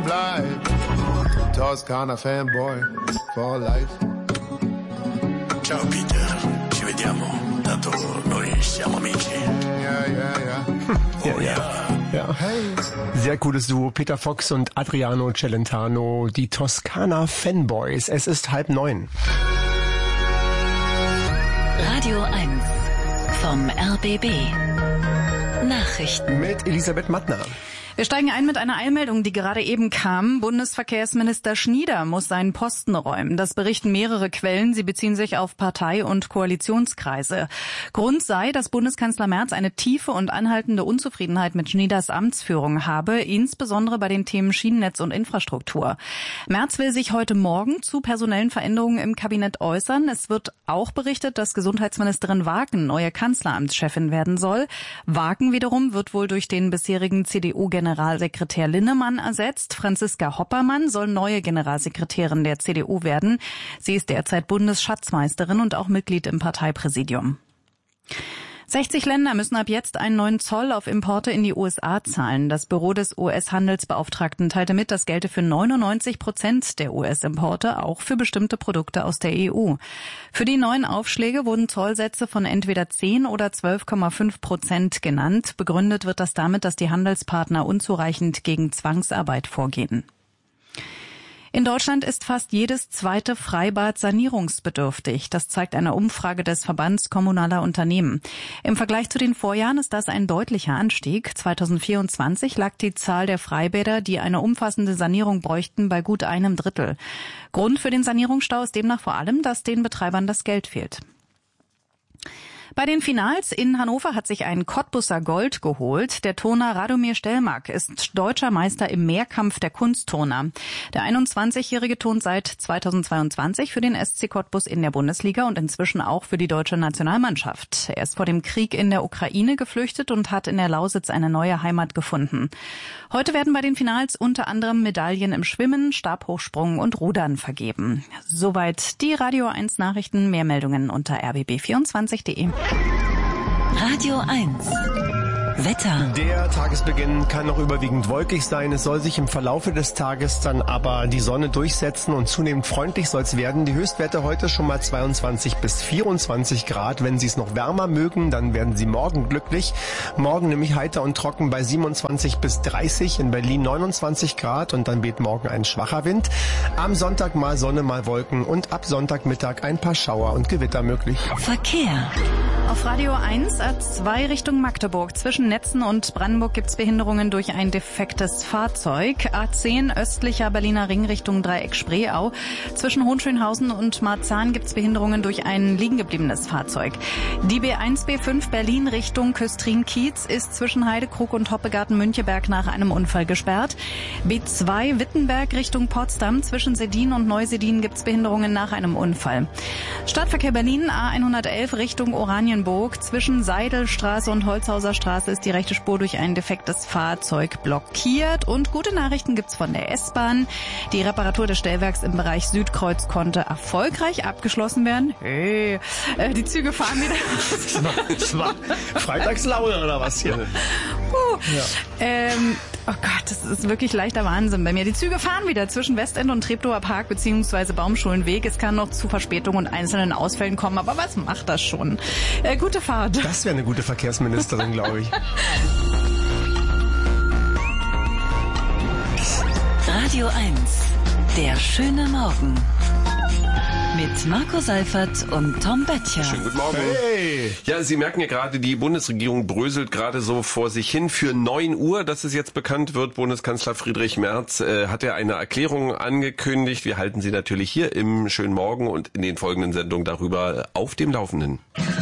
bleib Toskana Fanboy for life. Ciao Peter, ci vediamo, tanto noi siamo amici. Ja. Hey. Sehr cooles Duo, Peter Fox und Adriano Celentano, die Toskana Fanboys. Es ist 8:30. Radio 1 vom RBB. Nachrichten mit Elisabeth Mattner. Wir steigen ein mit einer Eilmeldung, die gerade eben kam. Bundesverkehrsminister Schnieder muss seinen Posten räumen. Das berichten mehrere Quellen. Sie beziehen sich auf Partei- und Koalitionskreise. Grund sei, dass Bundeskanzler Merz eine tiefe und anhaltende Unzufriedenheit mit Schnieders Amtsführung habe, insbesondere bei den Themen Schienennetz und Infrastruktur. Merz will sich heute Morgen zu personellen Veränderungen im Kabinett äußern. Es wird auch berichtet, dass Gesundheitsministerin Wagen neue Kanzleramtschefin werden soll. Wagen wiederum wird wohl durch den bisherigen CDU-Generalsekretär Linnemann ersetzt. Franziska Hoppermann soll neue Generalsekretärin der CDU werden. Sie ist derzeit Bundesschatzmeisterin und auch Mitglied im Parteipräsidium. 60 Länder müssen ab jetzt einen neuen Zoll auf Importe in die USA zahlen. Das Büro des US-Handelsbeauftragten teilte mit, das gelte für 99% der US-Importe, auch für bestimmte Produkte aus der EU. Für die neuen Aufschläge wurden Zollsätze von entweder 10 oder 12,5% genannt. Begründet wird das damit, dass die Handelspartner unzureichend gegen Zwangsarbeit vorgehen. In Deutschland ist fast jedes zweite Freibad sanierungsbedürftig. Das zeigt eine Umfrage des Verbands kommunaler Unternehmen. Im Vergleich zu den Vorjahren ist das ein deutlicher Anstieg. 2024 lag die Zahl der Freibäder, die eine umfassende Sanierung bräuchten, bei gut einem Drittel. Grund für den Sanierungsstau ist demnach vor allem, dass den Betreibern das Geld fehlt. Bei den Finals in Hannover hat sich ein Cottbusser Gold geholt. Der Turner Radomir Stelmach ist deutscher Meister im Mehrkampf der Kunstturner. Der 21-Jährige turnt seit 2022 für den SC Cottbus in der Bundesliga und inzwischen auch für die deutsche Nationalmannschaft. Er ist vor dem Krieg in der Ukraine geflüchtet und hat in der Lausitz eine neue Heimat gefunden. Heute werden bei den Finals unter anderem Medaillen im Schwimmen, Stabhochsprung und Rudern vergeben. Soweit die Radio 1 Nachrichten. Mehr Meldungen unter rbb24.de. Radio 1 Wetter. Der Tagesbeginn kann noch überwiegend wolkig sein. Es soll sich im Verlaufe des Tages dann aber die Sonne durchsetzen und zunehmend freundlich soll es werden. Die Höchstwerte heute schon mal 22 bis 24 Grad. Wenn Sie es noch wärmer mögen, dann werden Sie morgen glücklich. Morgen nämlich heiter und trocken bei 27 bis 30, in Berlin 29 Grad und dann weht morgen ein schwacher Wind. Am Sonntag mal Sonne, mal Wolken und ab Sonntagmittag ein paar Schauer und Gewitter möglich. Verkehr. Auf Radio 1 A2 Richtung Magdeburg. Zwischen Netzen und Brandenburg gibt's Behinderungen durch ein defektes Fahrzeug. A10 östlicher Berliner Ring Richtung Dreieck Spreeau. Zwischen Hohenschönhausen und Marzahn gibt's Behinderungen durch ein liegengebliebenes Fahrzeug. Die B1 B5 Berlin Richtung Küstrin-Kiez ist zwischen Heidekrug und Hoppegarten-Müncheberg nach einem Unfall gesperrt. B2 Wittenberg Richtung Potsdam. Zwischen Sedin und Neusedin gibt's Behinderungen nach einem Unfall. Stadtverkehr Berlin A111 Richtung Oranienburg. Zwischen Seidelstraße und Holzhauser Straße ist die rechte Spur durch ein defektes Fahrzeug blockiert. Und gute Nachrichten gibt's von der S-Bahn. Die Reparatur des Stellwerks im Bereich Südkreuz konnte erfolgreich abgeschlossen werden. Hey, die Züge fahren wieder. Das war Freitagslaune oder was hier? Oh Gott, das ist wirklich leichter Wahnsinn bei mir. Die Züge fahren wieder zwischen Westend und Treptower Park bzw. Baumschulenweg. Es kann noch zu Verspätungen und einzelnen Ausfällen kommen, aber was macht das schon? Gute Fahrt. Das wäre eine gute Verkehrsministerin, glaube ich. Radio 1, der schöne Morgen. Mit Marco Seifert und Tom Böttcher. Schönen guten Morgen. Hey. Ja, Sie merken ja gerade, die Bundesregierung bröselt gerade so vor sich hin. Für 9 Uhr, dass es jetzt bekannt wird, Bundeskanzler Friedrich Merz hat er eine Erklärung angekündigt. Wir halten Sie natürlich hier im schönen Morgen und in den folgenden Sendungen darüber auf dem Laufenden.